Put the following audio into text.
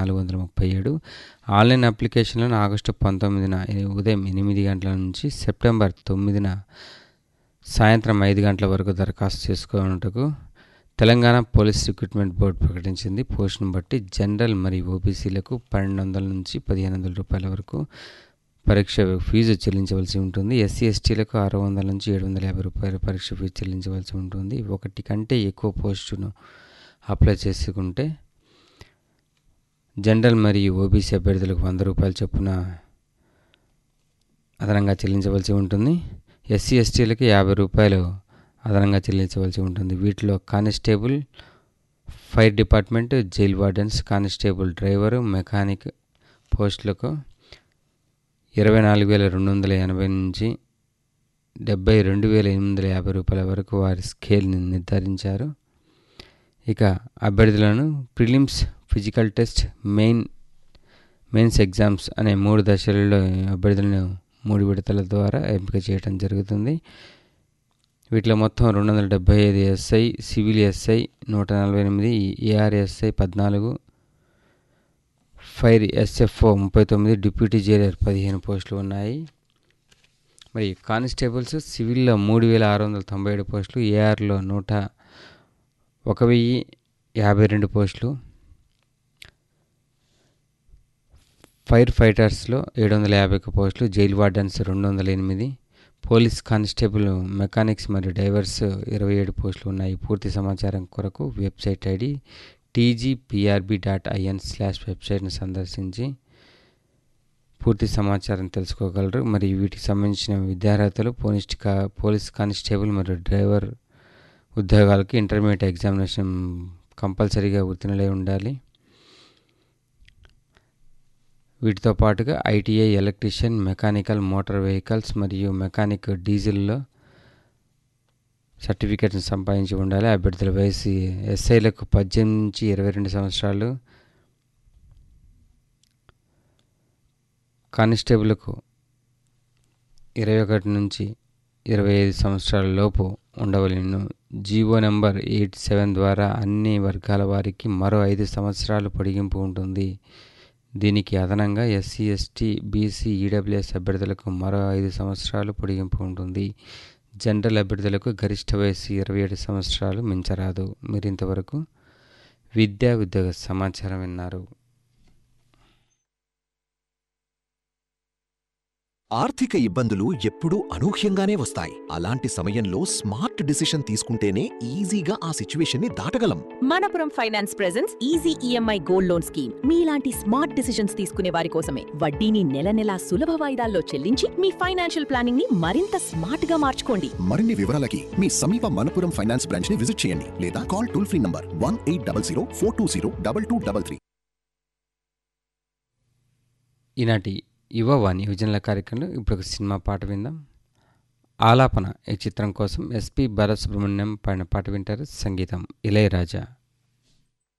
437. Online అప్లికేషన్లను August 19న ఉదయం 8 గంటల నుంచి సెప్టెంబర్ 9న సాయంత్రం 5 గంటల వరకు దరఖాస్తు చేసుకున్నట్టుకు తెలంగాణ పోలీస్ రిక్రూట్మెంట్ బోర్డు ప్రకటించింది. పోస్టును బట్టి జనరల్ మరియు ఓబీసీలకు 1200 నుంచి 1500 రూపాయల వరకు పరీక్ష ఫీజు చెల్లించవలసి ఉంటుంది. ఎస్సీ ఎస్టీలకు 600 నుంచి 750 రూపాయల పరీక్ష ఫీజు చెల్లించవలసి ఉంటుంది. ఒకటి కంటే ఎక్కువ పోస్టును అప్లై చేసుకుంటే జనరల్ మరియు ఓబీసీ అభ్యర్థులకు 100 రూపాయల చొప్పున అదనంగా చెల్లించవలసి ఉంటుంది. ఎస్సీ ఎస్టీలకు 50 రూపాయలు అదనంగా చెల్లించవలసి ఉంటుంది. వీటిలో constable, fire department, jail wardens, constable driver, mechanic పోస్టులకు 24,280 నుంచి 72,850 రూపాయల వరకు వారి స్కేల్ని నిర్ధారించారు. ఇక అభ్యర్థులను prelims, physical test, mains exams అనే 3 దశలలో అభ్యర్థులను 3 విడతల ద్వారా ఎంపిక చేయడం జరుగుతుంది. వీటిలో మొత్తం 275 SI, civil SI 148, ARSI 14, fire SFO 39, deputy Jailer 15 పోస్టులు ఉన్నాయి. మరి కానిస్టేబుల్స్ సివిల్లో 3,697 పోస్టులు, ఏఆర్లో 1,052 పోస్టులు, ఫైర్ ఫైటర్స్లో 751 పోస్టులు, jail wardens 208, police constable, mechanics మరియు డైవర్స్ 27 పోస్టులు ఉన్నాయి. పూర్తి సమాచారం కొరకు వెబ్సైట్ ఐడి tgprb.in/వెబ్సైట్ను సందర్శించి పూర్తి సమాచారం తెలుసుకోగలరు. మరియు వీటికి సంబంధించిన విద్యార్హతలు పోలీస్ కానిస్టేబుల్ మరియు డ్రైవర్ ఉద్యోగాలకు ఇంటర్మీడియట్ ఎగ్జామినేషన్ కంపల్సరీగా ఉత్తీర్ణులై ఉండాలి. వీటితో పాటుగా ITI, electrician, mechanical, motor vehicles మరియు మెకానిక్ డీజిల్లో సర్టిఫికేట్ని సంపాదించి ఉండాలి. అభ్యర్థుల వయసు ఎస్ఐలకు 18 నుంచి 22 సంవత్సరాలు, కానిస్టేబుల్కు 21 నుంచి 25 సంవత్సరాల లోపు ఉండవలెను. జీవో నెంబర్ 87 ద్వారా అన్ని వర్గాల వారికి మరో 5 సంవత్సరాలు పొడిగింపు ఉంటుంది. దీనికి అదనంగా ఎస్సీ, ఎస్టీ, బీసీ, ఈడబ్ల్యూఎస్ అభ్యర్థులకు మరో 5 సంవత్సరాలు పొడిగింపు ఉంటుంది. జనరల్ అభ్యర్థులకు గరిష్ట వయసు 27 సంవత్సరాలు మించరాదు. మీరు ఇంతవరకు విద్యా ఉద్యోగ సమాచారం విన్నారు. ఆర్థిక ఇబ్బందులు ఎప్పుడూ అనూహ్యంగానే వస్తాయి. అలాంటి సమయంలో స్మార్ట్ డిసిషన్ తీసుకుంటేనే ఈజీగా ఆ సిచ్యువేషన్ ని దాటగలం. Manappuram finance presents easy EMI gold loan scheme. మీలాంటి స్మార్ట్ డిసిషన్స్ తీసుకునే వారి కోసమే. వడ్డీని నెల నెలా సులభ వాయిదాల్లో చెల్లించి మీ ఫైనాన్షియల్ ప్లానింగ్ ని మరింత స్మార్ట్ గా మార్చుకోండి. మరిన్ని వివరాలకి మీ సమీప మనపురం ఫైనాన్స్ బ్రాంచ్ ని విజిట్ చేయండి లేదా కాల్ టోల్ ఫ్రీ నంబర్ 1800 420 2233. ఈనాటి యువవాణి యువజనుల కార్యక్రమంలో ఇప్పుడు ఒక సినిమా పాట విందాం. ఆలాపన ఈ చిత్రం కోసం ఎస్పి బాలసుబ్రహ్మణ్యం పాడిన పాట వింటారు. సంగీతం ఇళయరాజా.